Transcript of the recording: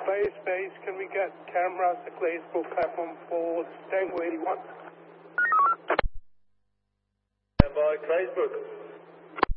Base, can we get cameras at Glazebrook platform for Tango 81? Stand by, Glazebrook.